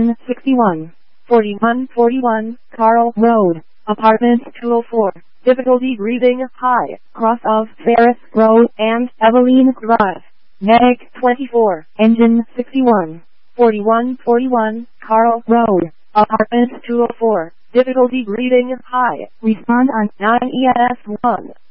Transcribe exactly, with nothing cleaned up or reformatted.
engine sixty-one, forty-one forty-one, Carl Road, apartment two oh four, difficulty breathing high, cross of Ferris Road and Eveline Drive, Medic twenty-four, engine sixty-one, forty-one forty-one, Carl Road, apartment two oh four, difficulty breathing high, respond on nine E M S one.